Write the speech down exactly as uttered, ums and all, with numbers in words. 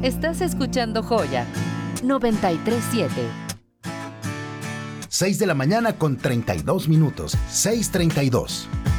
Estás escuchando Joya noventa y tres siete. seis de la mañana con treinta y dos minutos. seis treinta y dos.